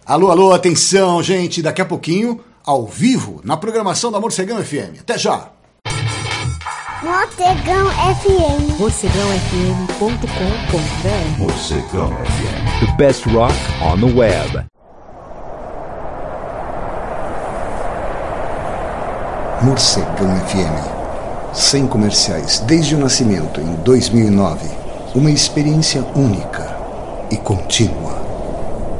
Alô, alô, atenção, gente. Daqui a pouquinho, ao vivo, na programação da Morcegão FM. Até já! Morcegão FM. morcegãofm.com.br. Morcegão FM. The best rock on the web. Morcegão FM. Sem comerciais desde o nascimento em 2009. Uma experiência única e contínua.